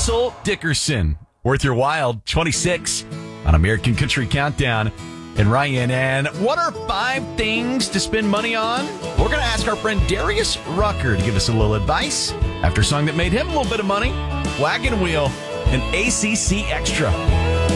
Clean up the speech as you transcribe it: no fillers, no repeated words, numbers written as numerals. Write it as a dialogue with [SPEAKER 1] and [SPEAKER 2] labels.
[SPEAKER 1] Russell Dickerson. Worth Your While, 26 on American Country Countdown. And Ryan, and what are 5 things to spend money on? We're going to ask our friend Darius Rucker to give us a little advice after a song that made him a little bit of money, Wagon Wheel and ACC Extra.